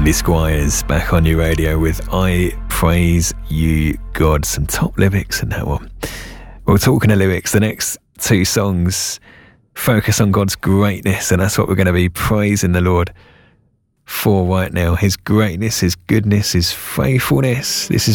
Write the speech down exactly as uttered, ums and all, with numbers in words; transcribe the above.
Andy Squires back on your radio with I Praise You God. Some top lyrics in that one. Well, talking of lyrics, the next two songs focus on God's greatness, and that's what we're going to be praising the Lord for right now. His greatness, His goodness, His faithfulness. This is